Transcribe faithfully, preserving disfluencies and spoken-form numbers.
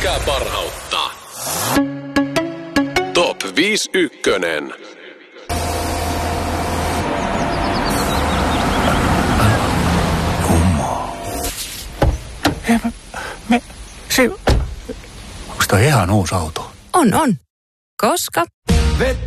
Tietäkää parhautta. Top viisi ykkönen. Kummaa. Hei, me, me, se, onks toi ihan uusi auto? On, on. Koska...